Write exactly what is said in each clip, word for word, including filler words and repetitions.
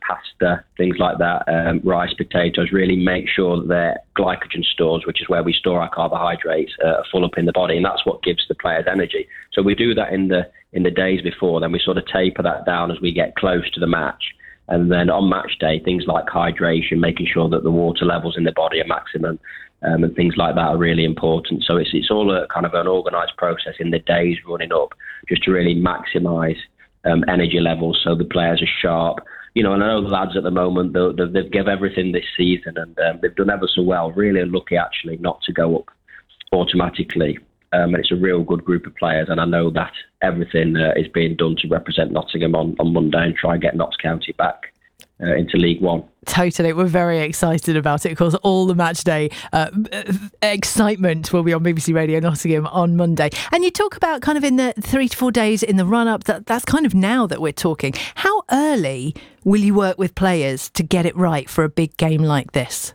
pasta, things like that, um, rice, potatoes, really make sure that their glycogen stores, which is where we store our carbohydrates, uh, are full up in the body, and that's what gives the players energy. So we do that in the in the days before, then we sort of taper that down as we get close to the match. And then on match day, things like hydration, making sure that the water levels in the body are maximum, um, and things like that are really important. So it's it's all a kind of an organised process in the days running up, just to really maximise um, energy levels so the players are sharp. You know, and I know the lads at the moment, they've, they've given everything this season, and um, they've done ever so well. Really lucky, actually, not to go up automatically. Um, and it's a real good group of players, and I know that everything uh, is being done to represent Nottingham on, on Monday and try and get Notts County back uh, into League One. Totally. We're very excited about it. Of course, all the match day uh, excitement will be on B B C Radio Nottingham on Monday. And you talk about kind of in the three to four days in the run-up, that, that's kind of now that we're talking. How early will you work with players to get it right for a big game like this?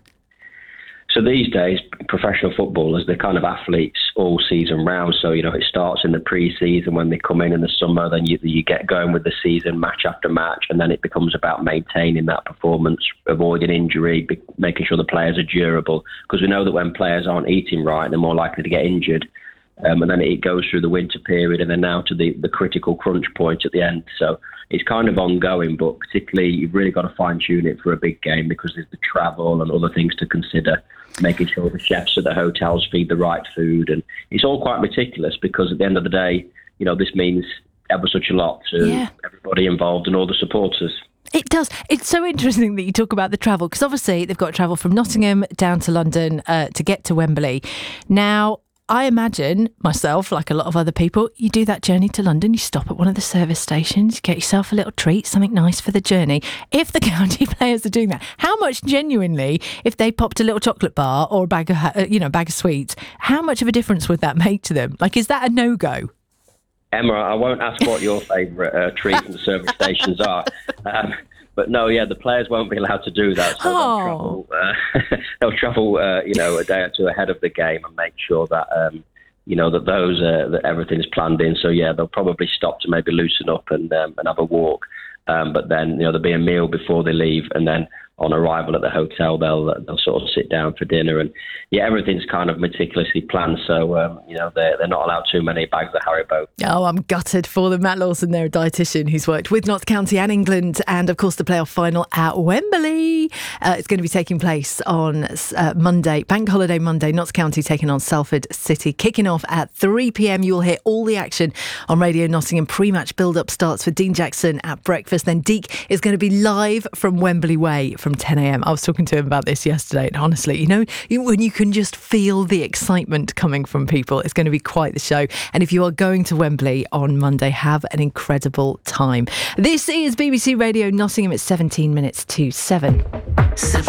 So these days, professional footballers, they're kind of athletes all season round. So, you know, it starts in the pre-season when they come in in the summer, then you, you get going with the season match after match, and then it becomes about maintaining that performance, avoiding injury, be, making sure the players are durable. Because we know that when players aren't eating right, they're more likely to get injured. Um, and then it goes through the winter period and then now to the, the critical crunch point at the end. So it's kind of ongoing, but particularly you've really got to fine-tune it for a big game because there's the travel and other things to consider, making sure the chefs at the hotels feed the right food. And it's all quite meticulous because at the end of the day, you know, this means ever such a lot to yeah. everybody involved and all the supporters. It does. It's so interesting that you talk about the travel, because obviously they've got to travel from Nottingham down to London uh, to get to Wembley. Now, I imagine myself, like a lot of other people, you do that journey to London, you stop at one of the service stations, you get yourself a little treat, something nice for the journey. If the county players are doing that, how much genuinely, if they popped a little chocolate bar or a bag of, you know, bag of sweets, how much of a difference would that make to them? Like, is that a no-go? Emma, I won't ask what your favourite uh, treat from the service stations are. Um, But no, yeah, the players won't be allowed to do that. So oh. they'll travel, uh, they'll travel uh, you know, a day or two ahead of the game and make sure that, um, you know, that those uh, that everything's planned in. So yeah, they'll probably stop to maybe loosen up and um, and have a walk. Um, but then, you know, there'll be a meal before they leave, and then on arrival at the hotel, they'll they'll sort of sit down for dinner. And yeah, everything's kind of meticulously planned. So um, you know, they're they're not allowed too many bags of Haribo. Oh, I'm gutted for them. Matt Lawson, they're a dietitian who's worked with Notts County and England, and of course the playoff final at Wembley. Uh, it's going to be taking place on uh, Monday, Bank Holiday Monday. Notts County taking on Salford City, kicking off at three p.m. You'll hear all the action on Radio Nottingham. Pre-match build-up starts for Dean Jackson at breakfast. Then Deke is going to be live from Wembley Way from ten a.m. I was talking to him about this yesterday, and honestly, you know, when you can just feel the excitement coming from people, it's going to be quite the show. And if you are going to Wembley on Monday, have an incredible time. This is B B C Radio Nottingham. It's seventeen minutes to seven. seven.